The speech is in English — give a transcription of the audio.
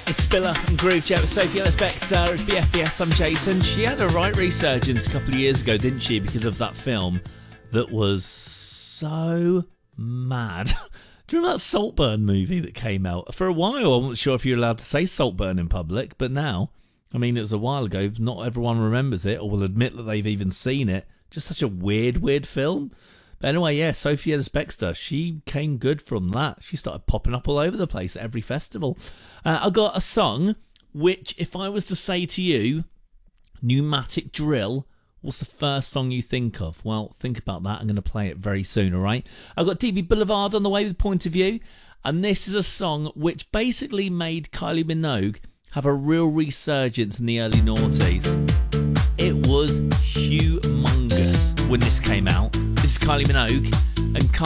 It's Spiller and Groove Jet with Sophie Ellis Bextor. It's BFBS, I'm Jason. She had a right resurgence a couple of years ago, didn't she? Because of that film that was so mad. Do you remember that Saltburn movie that came out? For a while, I wasn't sure if you're allowed to say Saltburn in public, but now, I mean, it was a while ago. Not everyone remembers it or will admit that they've even seen it. Just such a weird film. But anyway, yeah, Sophie Ellis Bextor, she came good from that. She started popping up all over the place at every festival. I got a song which, if I was to say to you, Pneumatic Drill, what's the first song you think of? Well, think about that. I'm going to play it very soon, all right? I've got DB Boulevard on the way with Point of View. And this is a song which basically made Kylie Minogue have a real resurgence in the early noughties. It was humongous when this came out. This is Kylie Minogue and